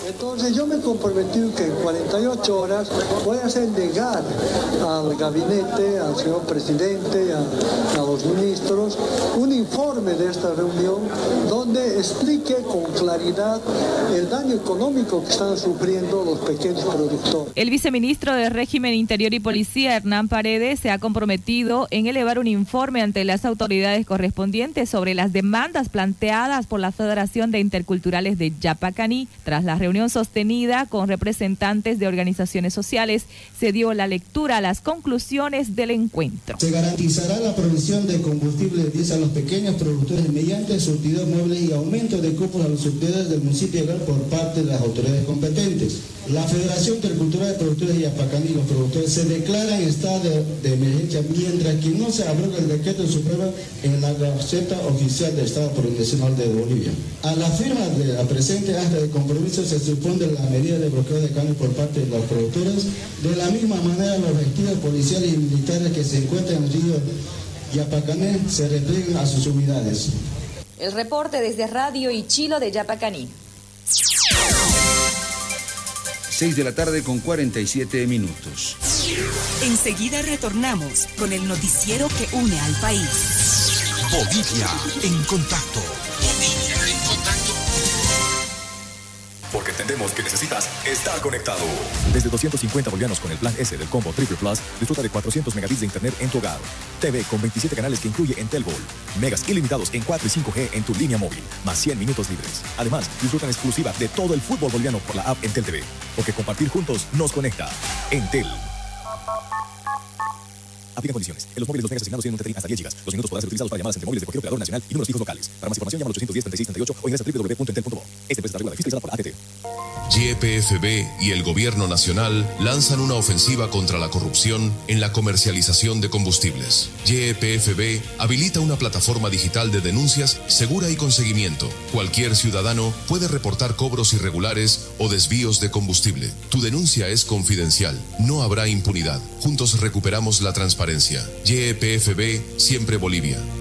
Entonces yo me he comprometido que en 48 horas voy a hacer llegar al gabinete, al señor presidente, a los ministros, un informe de esta reunión donde explique con claridad el daño económico que están sufriendo los pequeños productores. El viceministro de Régimen Interior y Policía, Hernán Paredes, se ha comprometido en elevar un informe ante las autoridades correspondientes sobre las demandas planteadas por la Federación de Interculturales de Yapacaní. Tras la reunión sostenida con representantes de organizaciones sociales, se dio la lectura a las conclusiones del encuentro. Se garantizará la provisión de combustible diésel a los pequeños productores mediante surtidor muebles y aumento de cupos a los surtidores del municipio por parte de las autoridades competentes. La Federación Intercultural de Productores de Yapacaní y los productores se declaran en estado de emergencia mientras que no se abroga el decreto de su prueba en la Gaceta Oficial del Estado Plurinacional de Bolivia. A la firma de la presente acta de compromiso se supone la medida de bloqueo de carne por parte de los productores. De la misma manera, los vestidos policiales y militares que se encuentran en el río Yapacaní se repliegan a sus unidades. El reporte desde Radio Ichilo de Yapacaní. 6:47 p.m. Enseguida retornamos con el noticiero que une al país. Bolivia en contacto. Bolivia en contacto. Porque entendemos que necesitas estar conectado. Desde 250 bolivianos con el plan S del combo Triple Plus, disfruta de 400 megabits de internet en tu hogar. TV con 27 canales que incluye Entelbol. Megas ilimitados en 4 y 5G en tu línea móvil, más 100 minutos libres. Además, disfruta en exclusiva de todo el fútbol boliviano por la app Entel TV. Porque compartir juntos nos conecta. Entel. Aplican condiciones. En los móviles los megas asignados tienen un TTI hasta 10 GB. Los minutos podrán ser utilizados para llamadas entre móviles de cualquier operador nacional y números fijos locales. Para más información llama al 810-3638 o ingresa a www.entel.bo. Esta empresa está regulada y fiscalizada por la ATT. YPFB y el Gobierno Nacional lanzan una ofensiva contra la corrupción en la comercialización de combustibles. YPFB habilita una plataforma digital de denuncias segura y con seguimiento. Cualquier ciudadano puede reportar cobros irregulares o desvíos de combustible. Tu denuncia es confidencial. No habrá impunidad. Juntos recuperamos la transparencia. YPFB, siempre Bolivia.